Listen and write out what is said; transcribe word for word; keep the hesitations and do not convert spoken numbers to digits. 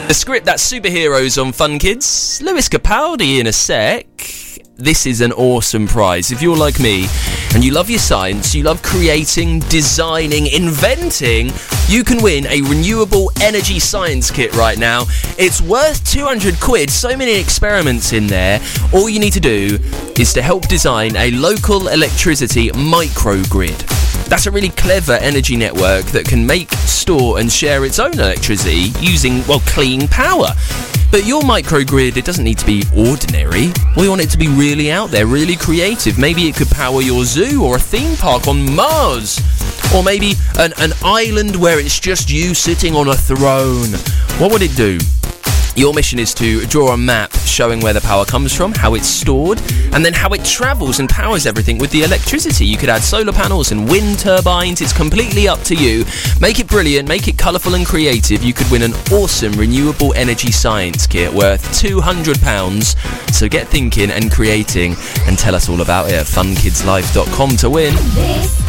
The script, that's Superheroes on Fun Kids. Lewis Capaldi in a sec. This is an awesome prize. If you're like me and you love your science, you love creating, designing, inventing, you can win a renewable energy science kit right now. It's worth two hundred quid, so many experiments in there. All you need to do is to help design a local electricity microgrid. That's a really clever energy network that can make, store and share its own electricity using, well, clean power. But your microgrid, it doesn't need to be ordinary. We want it to be really out there, really creative. Maybe it could power your zoo or a theme park on Mars. Or maybe an, an island where it's just you sitting on a throne. What would it do? Your mission is to draw a map showing where the power comes from, how it's stored, and then how it travels and powers everything with the electricity. You could add solar panels and wind turbines. It's completely up to you. Make it brilliant, make it colourful and creative. You could win an awesome renewable energy science kit worth two hundred pounds. So get thinking and creating and tell us all about it at fun kids life dot com to win. This